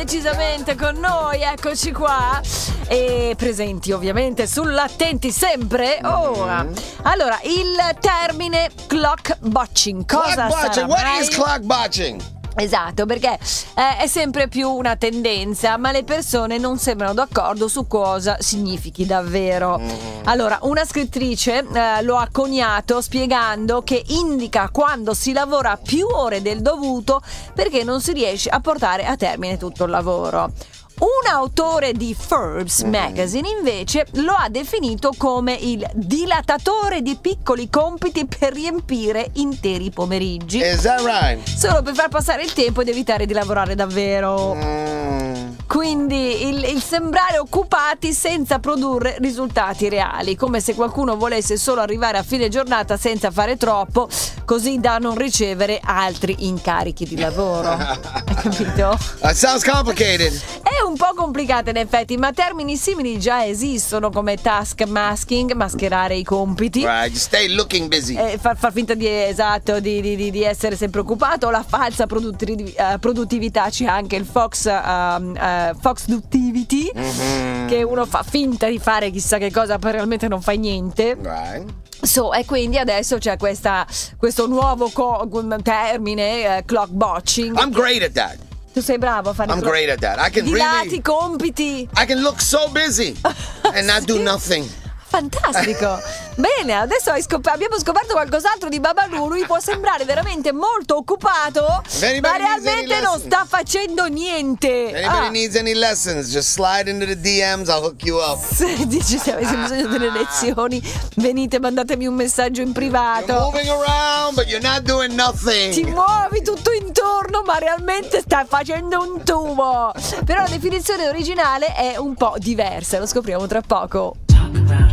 decisamente con noi, eccoci qua. E presenti ovviamente sull'attenti sempre. Allora, il termine clock botching. Cosa sarà? What is clock botching? Esatto, perché è sempre più una tendenza, ma le persone non sembrano d'accordo su cosa significhi davvero. Allora, una scrittrice lo ha coniato spiegando che indica quando si lavora più ore del dovuto perché non si riesce a portare a termine tutto il lavoro. Un autore di Forbes Magazine invece lo ha definito come il dilatatore di piccoli compiti per riempire interi pomeriggi. Is that right? Solo per far passare il tempo ed evitare di lavorare davvero. Quindi il sembrare occupati senza produrre risultati reali, come se qualcuno volesse solo arrivare a fine giornata senza fare troppo, così da non ricevere altri incarichi di lavoro. Hai capito? That sounds complicated. È un po' complicata in effetti, ma termini simili già esistono, come task masking, mascherare i compiti. Right, you stay looking busy. Far finta di essere sempre occupato, o la falsa produttività. C'è anche il Foxductivity, che uno fa finta di fare chissà che cosa, poi realmente non fa niente. Right. E quindi adesso c'è questo nuovo termine, clock botching. I'm great at that. Tu sei bravo a fare I'm great at that. I can dilati compiti. I can look so busy and not do nothing. Fantastico. Bene, adesso abbiamo scoperto qualcos'altro di Babalu. Lui può sembrare veramente molto occupato, ma realmente non sta facendo niente. Anybody needs any lessons, just slide into the DMs, I'll hook you up. Se dici se avete bisogno delle lezioni, venite, mandatemi un messaggio in privato. You're moving around, but you're not doing nothing. Ti muovi tutto intorno, ma realmente stai facendo un tubo. Però la definizione originale è un po' diversa, lo scopriamo tra poco.